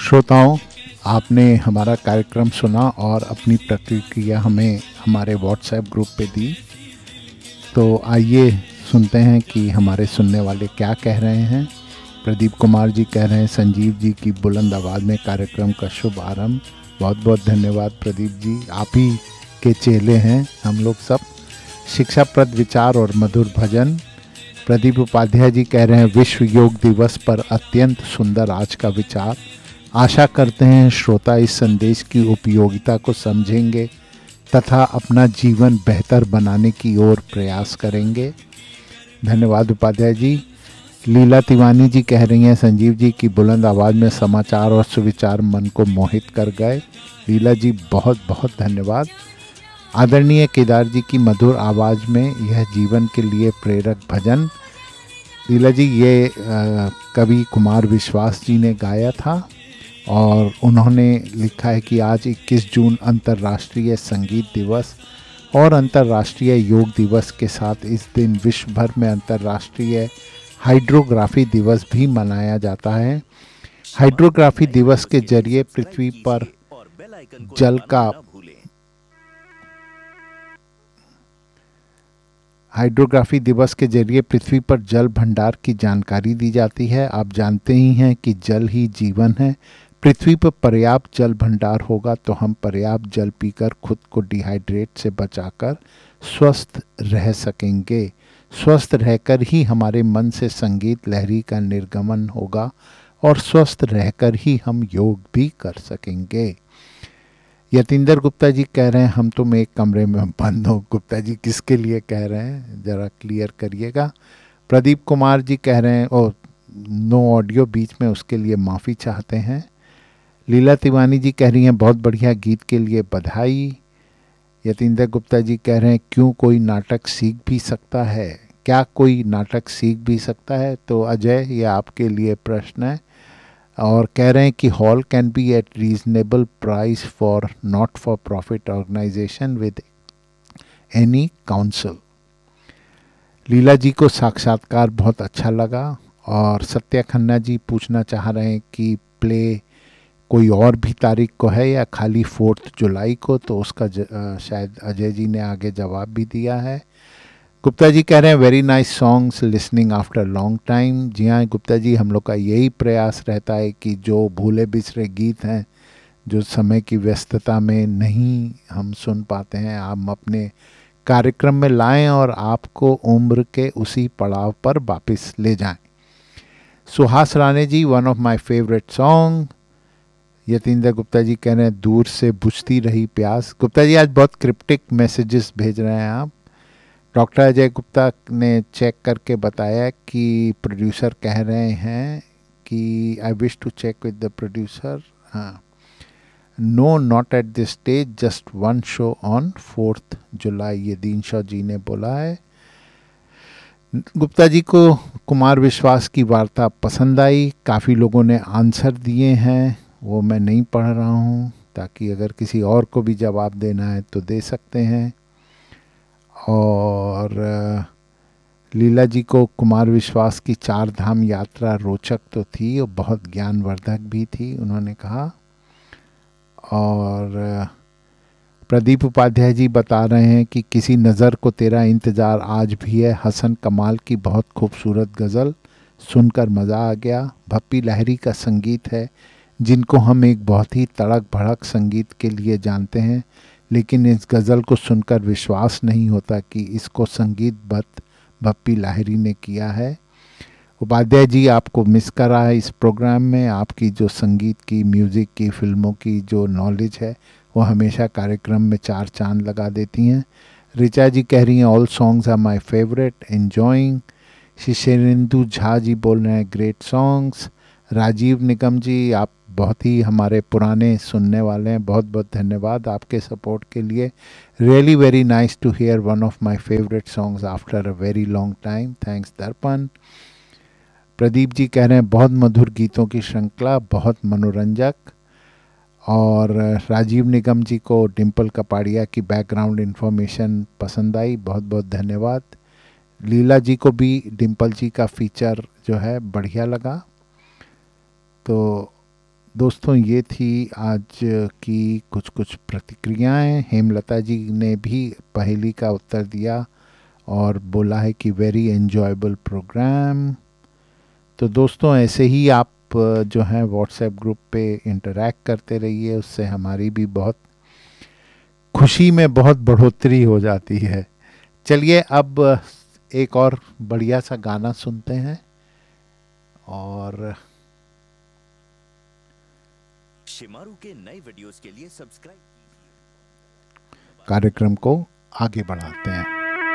श्रोताओं, आपने हमारा कार्यक्रम सुना और अपनी प्रतिक्रिया हमें हमारे व्हाट्सएप ग्रुप पे दी। तो आइए सुनते हैं कि हमारे सुनने वाले क्या कह रहे हैं। प्रदीप कुमार जी कह रहे हैं संजीव जी की बुलंद आवाज़ में कार्यक्रम का शुभ आरंभ। बहुत बहुत धन्यवाद प्रदीप जी, आप ही के चेले हैं हम लोग सब। शिक्षाप्रद विचार और मधुर भजन। प्रदीप उपाध्याय जी कह रहे हैं विश्व योग दिवस पर अत्यंत सुंदर आज का विचार। आशा करते हैं श्रोता इस संदेश की उपयोगिता को समझेंगे तथा अपना जीवन बेहतर बनाने की ओर प्रयास करेंगे। धन्यवाद उपाध्याय जी। लीला तिवानी जी कह रही हैं संजीव जी की बुलंद आवाज़ में समाचार और सुविचार मन को मोहित कर गए। लीला जी बहुत बहुत धन्यवाद। आदरणीय केदार जी की मधुर आवाज़ में यह जीवन के लिए प्रेरक भजन। लीला जी ये कवि कुमार विश्वास जी ने गाया था और उन्होंने लिखा है कि आज 21 जून अंतर्राष्ट्रीय संगीत दिवस और अंतर्राष्ट्रीय योग दिवस के साथ इस दिन विश्व भर में अंतर्राष्ट्रीय हाइड्रोग्राफी दिवस भी मनाया जाता है। हाइड्रोग्राफी दिवस के जरिए पृथ्वी पर जल का हाइड्रोग्राफी दिवस के जरिए पृथ्वी पर जल भंडार की जानकारी दी जाती है। आप जानते ही हैं कि जल ही जीवन है। पृथ्वी पर पर्याप्त जल भंडार होगा तो हम पर्याप्त जल पीकर खुद को डिहाइड्रेट से बचाकर स्वस्थ रह सकेंगे। स्वस्थ रहकर ही हमारे मन से संगीत लहरी का निर्गमन होगा और स्वस्थ रहकर ही हम योग भी कर सकेंगे। यतीन्द्र गुप्ता जी कह रहे हैं हम तुम एक कमरे में बंद हो। गुप्ता जी किसके लिए कह रहे हैं ज़रा क्लियर करिएगा। प्रदीप कुमार जी कह रहे हैं ओ नो ऑडियो बीच में, उसके लिए माफ़ी चाहते हैं। लीला तिवानी जी कह रही हैं बहुत बढ़िया गीत के लिए बधाई। यतीन्द्र गुप्ता जी कह रहे हैं क्यों कोई नाटक सीख भी सकता है, क्या कोई नाटक सीख भी सकता है? तो अजय ये आपके लिए प्रश्न है। और कह रहे हैं कि hall can be eight reasonable price for not for profit organisation with any council. लीला जी को साक्षात्कार बहुत अच्छा लगा। और सत्या खन्ना जी पूछना चाह रहे हैं कि प्ले कोई और भी तारीख को है या खाली 4 जुलाई को, तो उसका शायद अजय जी ने आगे जवाब भी दिया है। गुप्ता जी कह रहे हैं very nice songs listening after long time. जी हाँ गुप्ता जी, हम लोग का यही प्रयास रहता है कि जो भूले बिसरे गीत हैं जो समय की व्यस्तता में नहीं हम सुन पाते हैं, हम अपने कार्यक्रम में लाएं और आपको उम्र के उसी पड़ाव पर वापस ले जाएं। सुहास राणे जी one of my favourite song. Yatindra Gupta ji कह रहे हैं दूर से बुझती रही प्यास। गुप्ता जी आज बहुत क्रिप्टिक मैसेजेस भेज रहे हैं आप। डॉक्टर अजय गुप्ता ने चेक करके बताया कि प्रोड्यूसर कह रहे हैं कि I wish to check with the producer. हाँ, no not at this stage, just one show on 4 जुलाई, ये दीनशा जी ने बोला है। गुप्ता जी को कुमार विश्वास की वार्ता पसंद आई। काफ़ी लोगों ने आंसर दिए हैं, वो मैं नहीं पढ़ रहा हूँ ताकि अगर किसी और को भी जवाब देना है तो दे सकते हैं। और लीला जी को कुमार विश्वास की 4 धाम यात्रा रोचक तो थी और बहुत ज्ञानवर्धक भी थी, उन्होंने कहा। और प्रदीप उपाध्याय जी बता रहे हैं कि किसी नज़र को तेरा इंतज़ार आज भी है, हसन कमाल की बहुत खूबसूरत गज़ल सुनकर मज़ा आ गया। भप्पी लाहिरी का संगीत है जिनको हम एक बहुत ही तड़क भड़क संगीत के लिए जानते हैं, लेकिन इस गज़ल को सुनकर विश्वास नहीं होता कि इसको संगीतबद्ध भप्पी लाहिरी ने किया है। उपाध्याय जी आपको मिस कर रहा है इस प्रोग्राम में। आपकी जो संगीत की, म्यूज़िक की, फिल्मों की जो नॉलेज है वो हमेशा कार्यक्रम में 4 चांद लगा देती हैं। ऋचा जी कह रही हैं all songs are my favourite, enjoying. शिशेरिंदु Jha ji बोल रहे हैं ग्रेट सॉन्ग्स। राजीव निगम जी आप बहुत ही हमारे पुराने सुनने वाले हैं, बहुत बहुत धन्यवाद आपके सपोर्ट के लिए। Really very nice to here one of my favourite songs after a very long time, thanks दर्पण। प्रदीप जी कह रहे हैं बहुत मधुर गीतों की श्रृंखला, बहुत मनोरंजक। और राजीव निगम जी को डिम्पल कपाड़िया की बैकग्राउंड इन्फॉर्मेशन पसंद आई, बहुत बहुत धन्यवाद। लीला जी को भी डिम्पल जी का फीचर जो है बढ़िया लगा। तो दोस्तों ये थी आज की कुछ प्रतिक्रियाएं। हेमलता जी ने भी पहेली का उत्तर दिया और बोला है कि वेरी एन्जॉयबल प्रोग्राम। तो दोस्तों ऐसे ही आप जो है व्हाट्सएप ग्रुप पे इंटरेक्ट करते रहिए, उससे हमारी भी बहुत खुशी में बहुत बढ़ोतरी हो जाती है। चलिए अब एक और बढ़िया सा गाना सुनते हैं और शिमारू के नए वीडियोस के लिए सब्सक्राइब कार्यक्रम को आगे बढ़ाते हैं।